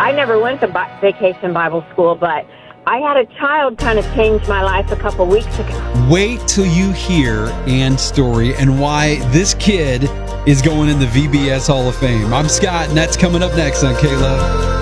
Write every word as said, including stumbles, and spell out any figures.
I never went to bi- vacation Bible school, but I had a child kind of change my life a couple weeks ago. Wait till you hear Ann's story and why this kid is going in the V B S Hall of Fame. I'm Scott, and that's coming up next on K-Love.